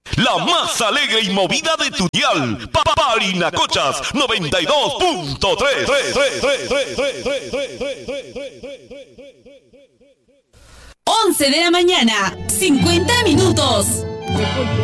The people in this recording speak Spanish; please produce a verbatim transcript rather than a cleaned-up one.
La más alegre y movida de tu dial. Parinacochas noventa y dos punto tres. once de la mañana, cincuenta minutos.